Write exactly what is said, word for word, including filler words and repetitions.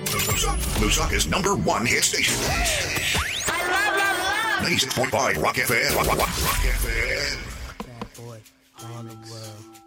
Lusaka's number one hit station. I love, love, love. ninety-six point five Rock F M. Rock, Rock, Rock F M. Bad boy, all the world.